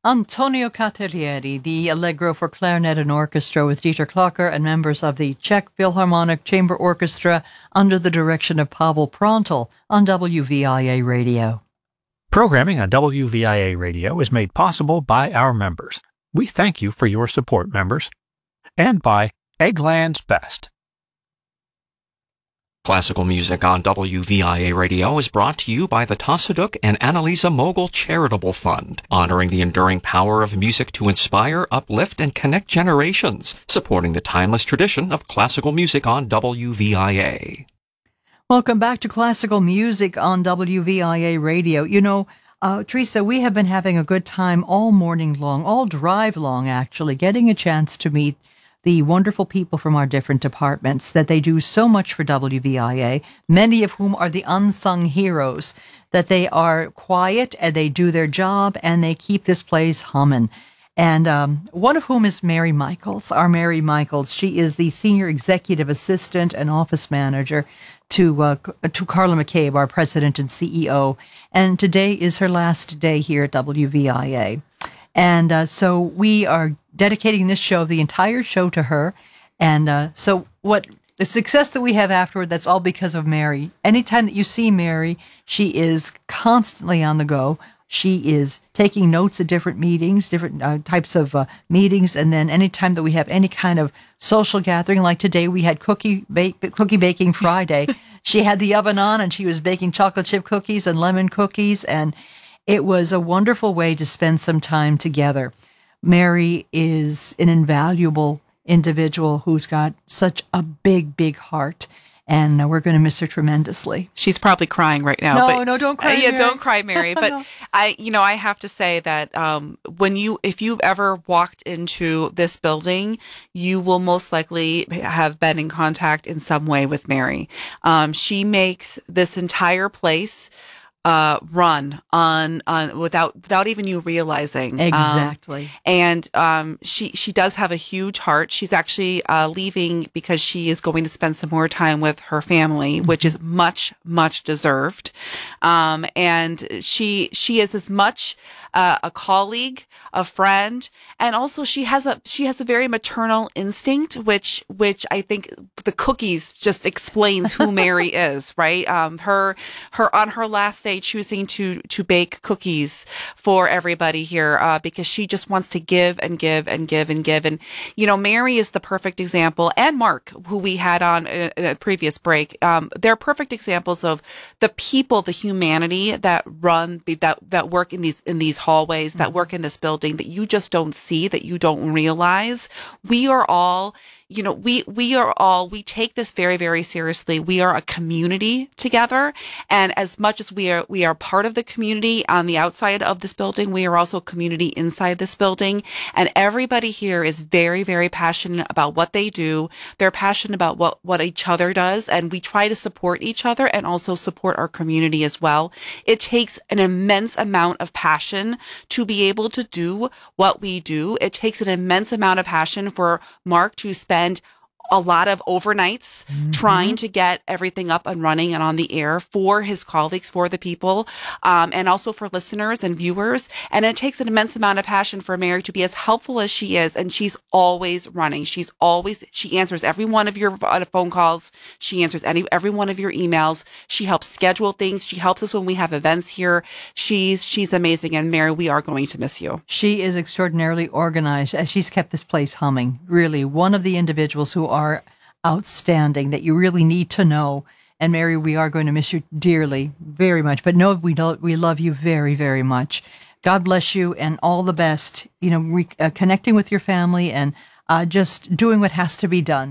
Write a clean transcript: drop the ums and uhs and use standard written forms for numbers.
Antonio Catalieri, the Allegro for clarinet and orchestra with Dieter Klocker and members of the Czech Philharmonic Chamber Orchestra under the direction of Pavel Prontel on WVIA Radio. Programming on WVIA Radio is made possible by our members. We thank you for your support, members. And by Eggland's Best. Classical music on WVIA Radio is brought to you by the Tasaduk and Annalisa Mogul Charitable Fund, honoring the enduring power of music to inspire, uplift, and connect generations, supporting the timeless tradition of classical music on WVIA. Welcome back to Classical Music on WVIA Radio. You know, Teresa, we have been having a good time all morning long, all drive long, actually, getting a chance to meet the wonderful people from our different departments, that they do so much for WVIA, many of whom are the unsung heroes, that they are quiet and they do their job and they keep this place humming. And one of whom is Mary Michaels, our Mary Michaels. She is the Senior Executive Assistant and Office Manager to Carla McCabe, our President and CEO. And today is her last day here at WVIA. And so we are dedicating this show, the entire show, to her. And so what the success that we have afterward, that's all because of Mary. Anytime that you see Mary, she is constantly on the go. She is taking notes at different meetings, different types of meetings. And then anytime that we have any kind of social gathering, like today we had cookie baking Friday, she had the oven on and she was baking chocolate chip cookies and lemon cookies. And it was a wonderful way to spend some time together. Mary is an invaluable individual who's got such a big, big heart, and we're going to miss her tremendously. She's probably crying right now. No, don't cry. Yeah, Mary. don't cry, Mary. But No. I have to say that if you've ever walked into this building, you will most likely have been in contact in some way with Mary. She makes this entire place run on without even you realizing. Exactly. And she does have a huge heart. She's actually leaving because she is going to spend some more time with her family, which is much, much deserved. And she is as much a colleague, a friend, and also she has a very maternal instinct, which I think the cookies just explains who Mary is, right? Her on her last day choosing to bake cookies for everybody here, because she just wants to give and give and give and give. And, Mary is the perfect example, and Mark, who we had on a previous break, they're perfect examples of the people, the humanity that work in these hallways, that work in this building, that you just don't see, that you don't realize. We are all, we take this very, very seriously. We are a community together. And as much as we are part of the community on the outside of this building, we are also a community inside this building. And everybody here is very, very passionate about what they do. They're passionate about what each other does. And we try to support each other and also support our community as well. It takes an immense amount of passion to be able to do what we do. It takes an immense amount of passion for Mark to spend a lot of overnights trying to get everything up and running and on the air for his colleagues, for the people, and also for listeners and viewers. And it takes an immense amount of passion for Mary to be as helpful as she is. And she's always running. She answers every one of your phone calls. She answers every one of your emails. She helps schedule things. She helps us when we have events here. She's amazing. And Mary, we are going to miss you. She is extraordinarily organized, as she's kept this place humming. Really, one of the individuals who are outstanding that you really need to know. And Mary, we are going to miss you dearly, very much. But no, we love you very, very much. God bless you and all the best. Connecting with your family and just doing what has to be done.